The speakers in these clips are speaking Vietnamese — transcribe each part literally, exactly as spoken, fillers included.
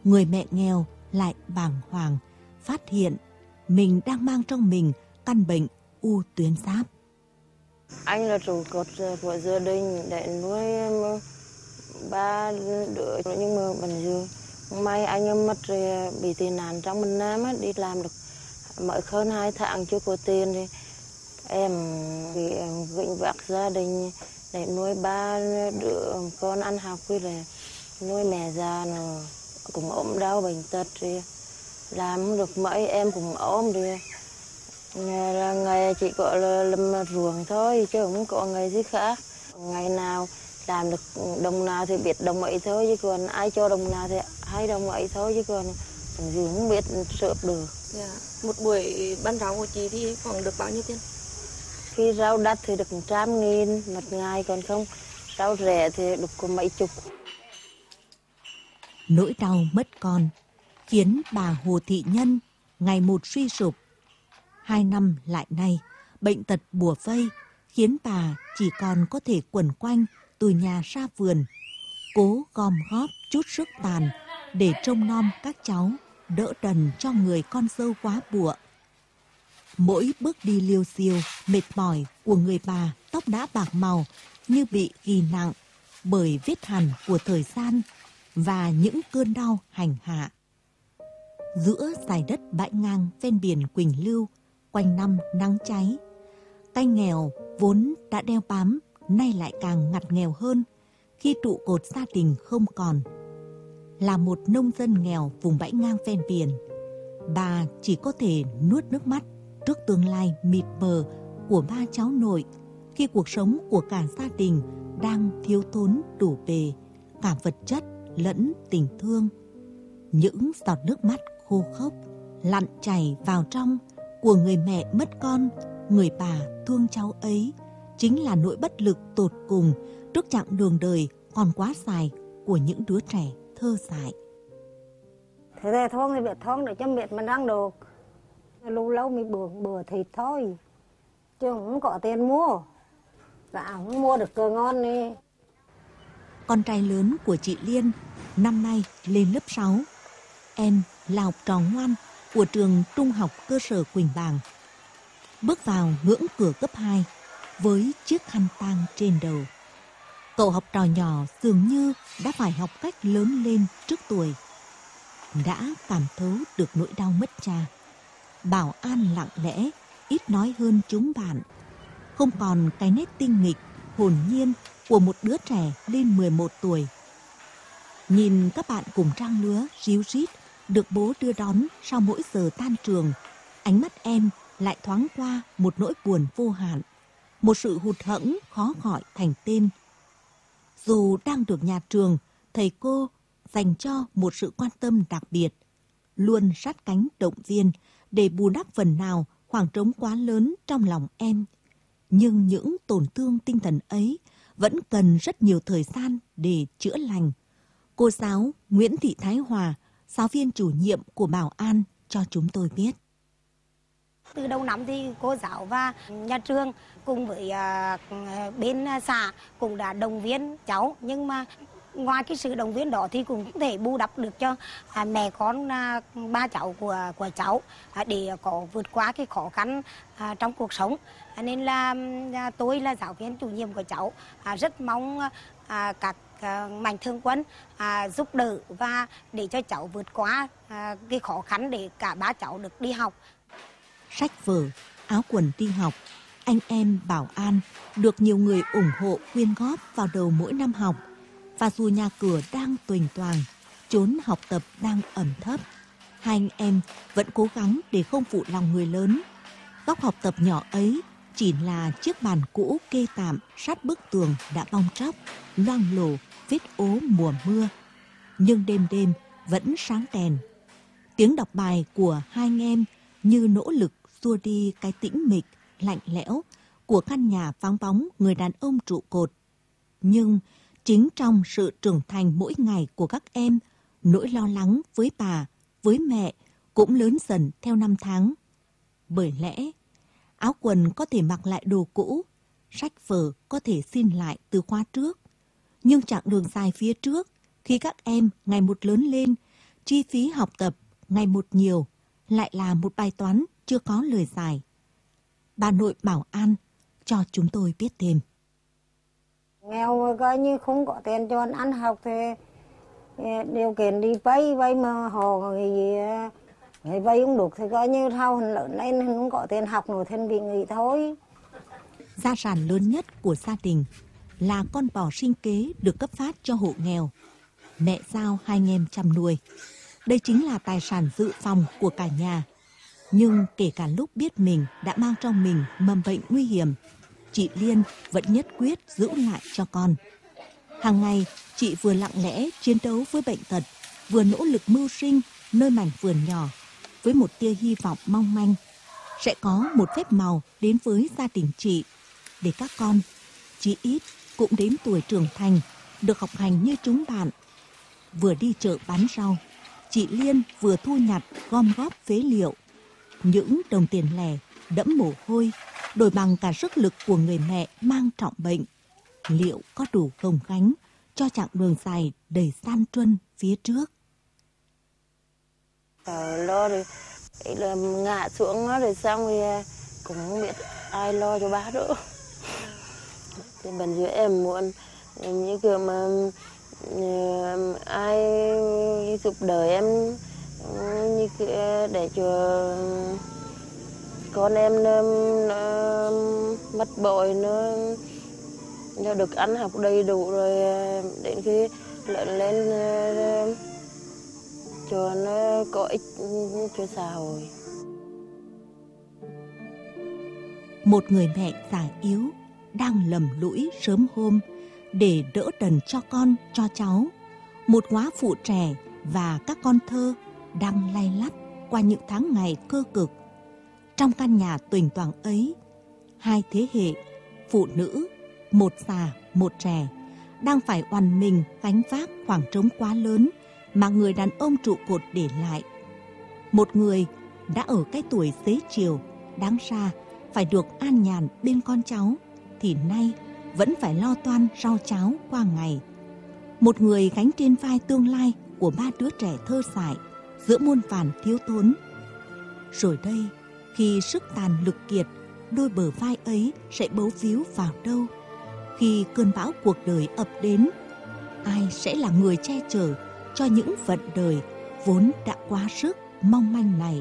người mẹ nghèo lại bàng hoàng phát hiện mình đang mang trong mình căn bệnh u tuyến giáp. Anh là trụ cột của gia đình để nuôi ba đứa nhưng mà bệnh dương. May anh mất rồi bị tị nạn trong miền Nam á, đi làm được mới hơn hai tháng chưa có tiền thì em bị gánh vác gia đình để nuôi ba đứa con ăn học với là nuôi mẹ già nó cũng ốm đau bệnh tật rồi làm không được mấy em cũng ốm rồi ngày chỉ có là làm ruộng thôi chứ không có ngày gì khác. Ngày nào làm được đồng nào thì biết đồng ấy thôi chứ còn ai cho đồng nào thì hay đồng ấy thôi chứ còn gì không biết sợp được. Yeah. Một buổi bán rau của chị thì khoảng được bao nhiêu tiền? Khi rau đắt thì được một trăm nghìn một ngày, còn không rau rẻ thì được có mấy chục. Nỗi đau mất con khiến bà Hồ Thị Nhân ngày một suy sụp. Hai năm lại nay, bệnh tật bùa vây khiến bà chỉ còn có thể quẩn quanh từ nhà ra vườn, cố gom góp chút sức tàn để trông nom các cháu, đỡ đần cho người con dâu quá bụa. Mỗi bước đi liêu xiêu, mệt mỏi của người bà tóc đã bạc màu như bị ghi nặng bởi vết hằn của thời gian và những cơn đau hành hạ. Giữa dải đất bãi ngang ven biển Quỳnh Lưu, quanh năm nắng cháy, cái nghèo vốn đã đeo bám nay lại càng ngặt nghèo hơn khi trụ cột gia đình không còn. Là một nông dân nghèo vùng bãi ngang ven biển, bà chỉ có thể nuốt nước mắt trước tương lai mịt mờ của ba cháu nội khi cuộc sống của cả gia đình đang thiếu thốn đủ bề, cả vật chất lẫn tình thương. Những giọt nước mắt khô khốc lặn chảy vào trong của người mẹ mất con, người bà thương cháu ấy chính là nỗi bất lực tột cùng trước chặng đường đời còn quá dài của những đứa trẻ thơ dại. Thế thì thôi thì biết thôi để cho miệt mình ăn được. Lâu lâu mình bừa, bừa thịt thôi, chứ không có tiền mua, và không mua được cơm ngon đi. Con trai lớn của chị Liên năm nay lên lớp sáu. Em là học trò ngoan của trường trung học cơ sở Quỳnh Bàng. Bước vào ngưỡng cửa cấp hai với chiếc khăn tang trên đầu. Cậu học trò nhỏ dường như đã phải học cách lớn lên trước tuổi. Đã cảm thấu được nỗi đau mất cha. Bảo An lặng lẽ, ít nói hơn chúng bạn. Không còn cái nét tinh nghịch, hồn nhiên của một đứa trẻ lên mười một tuổi. Nhìn các bạn cùng trang lứa ríu rít được bố đưa đón sau mỗi giờ tan trường, ánh mắt em lại thoáng qua một nỗi buồn vô hạn, một sự hụt hẫng khó gọi thành tên. Dù đang được nhà trường, thầy cô dành cho một sự quan tâm đặc biệt, luôn sát cánh động viên để bù đắp phần nào khoảng trống quá lớn trong lòng em. Nhưng những tổn thương tinh thần ấy vẫn cần rất nhiều thời gian để chữa lành. Cô giáo Nguyễn Thị Thái Hòa, giáo viên chủ nhiệm của Bảo An cho chúng tôi biết. Từ đầu năm thì cô giáo và nhà trường cùng với uh, bên xã cũng đã động viên cháu, nhưng mà ngoài cái sự động viên đó thì cũng không thể bù đắp được cho à, mẹ con à, ba cháu của của cháu à, để có vượt qua cái khó khăn à, trong cuộc sống. À, nên là à, tôi là giáo viên chủ nhiệm của cháu à, rất mong à, các à, mạnh thường quân à, giúp đỡ và để cho cháu vượt qua à, cái khó khăn để cả ba cháu được đi học. Sách vở, áo quần đi học, anh em Bảo An được nhiều người ủng hộ quyên góp vào đầu mỗi năm học. Và dù nhà cửa đang tuềnh toàng, chốn học tập đang ẩm thấp, hai anh em vẫn cố gắng để không phụ lòng người lớn. Góc học tập nhỏ ấy chỉ là chiếc bàn cũ kê tạm sát bức tường đã bong tróc, loang lổ, vết ố mùa mưa. Nhưng đêm đêm vẫn sáng đèn. Tiếng đọc bài của hai anh em như nỗ lực xua đi cái tĩnh mịch, lạnh lẽo của căn nhà vắng bóng người đàn ông trụ cột. Nhưng chính trong sự trưởng thành mỗi ngày của các em, nỗi lo lắng với bà, với mẹ cũng lớn dần theo năm tháng. Bởi lẽ, áo quần có thể mặc lại đồ cũ, sách vở có thể xin lại từ khóa trước. Nhưng chặng đường dài phía trước, khi các em ngày một lớn lên, chi phí học tập ngày một nhiều lại là một bài toán chưa có lời giải. Bà nội Bảo An cho chúng tôi biết thêm. Nghèo coi như không có tiền cho ăn học thì điều kiện đi vay, vay mà họ thì vay không được thì coi như sau lớn lên không có tiền học nữa thì bị nghỉ thôi. Gia sản lớn nhất của gia đình là con bò sinh kế được cấp phát cho hộ nghèo. Mẹ giao hai anh em chăm nuôi. Đây chính là tài sản dự phòng của cả nhà. Nhưng kể cả lúc biết mình đã mang trong mình mầm bệnh nguy hiểm, chị Liên vẫn nhất quyết giữ lại cho con. Hàng ngày, chị vừa lặng lẽ chiến đấu với bệnh tật, vừa nỗ lực mưu sinh nơi mảnh vườn nhỏ, với một tia hy vọng mong manh. Sẽ có một phép màu đến với gia đình chị, để các con, chí ít cũng đến tuổi trưởng thành, được học hành như chúng bạn. Vừa đi chợ bán rau, chị Liên vừa thu nhặt gom góp phế liệu. Những đồng tiền lẻ đẫm mồ hôi, đổi bằng cả sức lực của người mẹ mang trọng bệnh. Liệu có đủ gồng gánh cho chặng đường dài đầy gian truân phía trước? Ờ, lo rồi, là ngã xuống rồi xong rồi cũng không biết ai lo cho bác nữa. Thì bây giờ em muốn như kiểu mà ai giúp đỡ em như kiểu để cho con em nó, nó mất bội, nó, nó được ăn học đầy đủ rồi đến khi lớn lên cho nó có ích cho xã hội. Một người mẹ già yếu đang lầm lũi sớm hôm để đỡ đần cho con, cho cháu. Một góa phụ trẻ và các con thơ đang lay lắt qua những tháng ngày cơ cực. Trong căn nhà tuềnh toàng ấy, hai thế hệ, phụ nữ, một già, một trẻ, đang phải oằn mình gánh vác khoảng trống quá lớn mà người đàn ông trụ cột để lại. Một người đã ở cái tuổi xế chiều, đáng ra phải được an nhàn bên con cháu, thì nay vẫn phải lo toan rau cháo qua ngày. Một người gánh trên vai tương lai của ba đứa trẻ thơ dại giữa muôn vàn thiếu thốn. Rồi đây, khi sức tàn lực kiệt, đôi bờ vai ấy sẽ bấu víu vào đâu? Khi cơn bão cuộc đời ập đến, ai sẽ là người che chở cho những vận đời vốn đã quá sức mong manh này?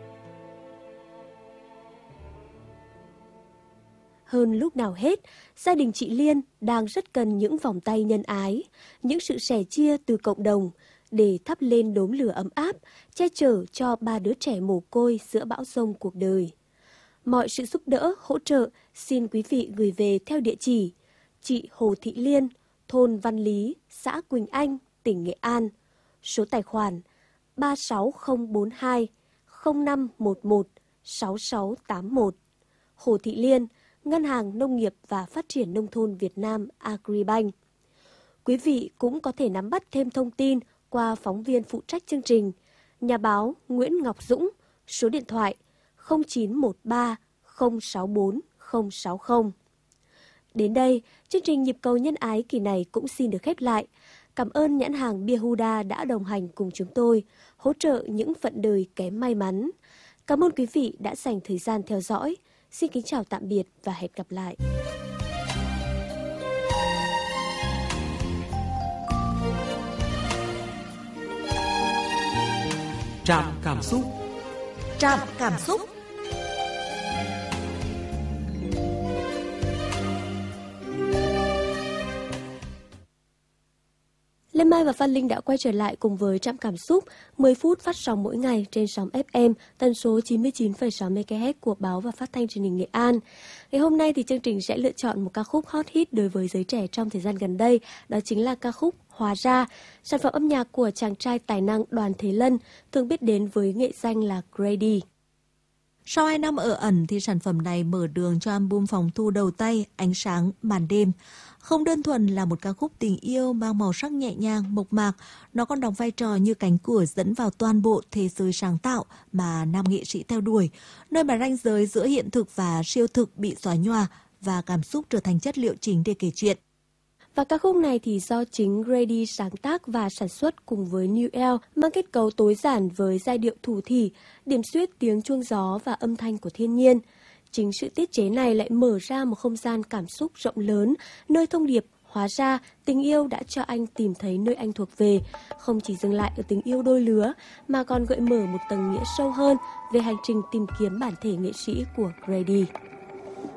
Hơn lúc nào hết, gia đình chị Liên đang rất cần những vòng tay nhân ái, những sự sẻ chia từ cộng đồng để thắp lên đốm lửa ấm áp, che chở cho ba đứa trẻ mồ côi giữa bão giông cuộc đời. Mọi sự giúp đỡ, hỗ trợ xin quý vị gửi về theo địa chỉ chị Hồ Thị Liên, thôn Văn Lý, xã Quỳnh Anh, tỉnh Nghệ An. Số tài khoản ba sáu không bốn hai không năm một một sáu sáu tám một. Hồ Thị Liên, Ngân hàng Nông nghiệp và Phát triển Nông thôn Việt Nam Agribank. Quý vị cũng có thể nắm bắt thêm thông tin qua phóng viên phụ trách chương trình, nhà báo Nguyễn Ngọc Dũng, số điện thoại không chín một ba không sáu bốn không sáu không. Đến đây, chương trình Nhịp cầu nhân ái kỳ này cũng xin được khép lại. Cảm ơn nhãn hàng bia Huda đã đồng hành cùng chúng tôi, hỗ trợ những phận đời kém may mắn. Cảm ơn quý vị đã dành thời gian theo dõi. Xin kính chào tạm biệt và hẹn gặp lại. Trạm cảm xúc. Trạm cảm xúc. Lê Mai và Phan Linh đã quay trở lại cùng với Trạm cảm xúc, mười phút phát sóng mỗi ngày trên sóng ép em tần số chín mươi chín phẩy sáu mê ga héc của báo và phát thanh truyền hình Nghệ An. Ngày hôm nay thì chương trình sẽ lựa chọn một ca khúc hot hit đối với giới trẻ trong thời gian gần đây, đó chính là ca khúc Hóa Ra, sản phẩm âm nhạc của chàng trai tài năng Đoàn Thế Lân, thường biết đến với nghệ danh là Grady. Sau hai năm ở ẩn thì sản phẩm này mở đường cho album phòng thu đầu tay Ánh sáng màn đêm. Không đơn thuần là một ca khúc tình yêu mang màu sắc nhẹ nhàng, mộc mạc, nó còn đóng vai trò như cánh cửa dẫn vào toàn bộ thế giới sáng tạo mà nam nghệ sĩ theo đuổi, nơi mà ranh giới giữa hiện thực và siêu thực bị xóa nhòa và cảm xúc trở thành chất liệu chính để kể chuyện. Và ca khúc này thì do chính Grady sáng tác và sản xuất cùng với Newell, mang kết cấu tối giản với giai điệu thủ thỉ, điểm xuyết tiếng chuông gió và âm thanh của thiên nhiên. Chính sự tiết chế này lại mở ra một không gian cảm xúc rộng lớn, nơi thông điệp hóa ra tình yêu đã cho anh tìm thấy nơi anh thuộc về, không chỉ dừng lại ở tình yêu đôi lứa mà còn gợi mở một tầng nghĩa sâu hơn về hành trình tìm kiếm bản thể nghệ sĩ của Grady.